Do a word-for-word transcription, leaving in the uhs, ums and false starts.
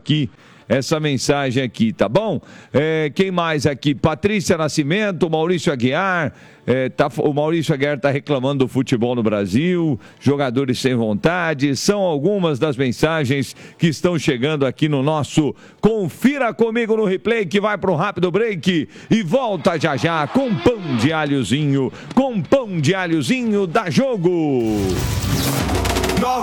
aqui essa mensagem aqui, tá bom? É, quem mais aqui? Patrícia Nascimento, Maurício Aguiar. É, tá, o Maurício Aguiar está reclamando do futebol no Brasil, jogadores sem vontade. São algumas das mensagens que estão chegando aqui no nosso Confira Comigo no Replay, que vai para um rápido break e volta já já com pão de alhozinho, com pão de alhozinho da Jogo.